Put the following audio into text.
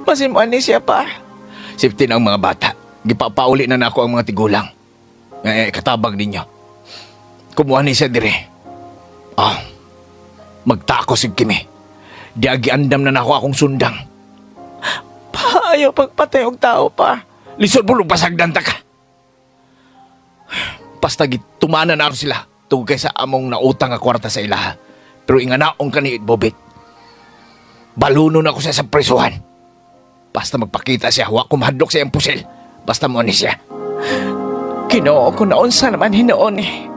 Masimuan ni siya pa. Safety ng mga bata. Gipapauli na nako ang mga tigulang. Katabang ninyo. Kumuha ni siya dire. Magtako sig kimi. Di agi andam na nako akong sundang. Pa, ayaw pagpatay og tao pa. Lisod mo pasagdan ta ka. Basta gitumana na ako sila. Tugay sa among nautang nga kwarta sa ilaha. Pero inganaong kaniit bobit. Balunon ako siya sa presuhan. Basta magpakita siya, huwag kumahadlok sa iyang pusil. Basta mo ni siya. Ginoo ko naunsa naman hinoon eh.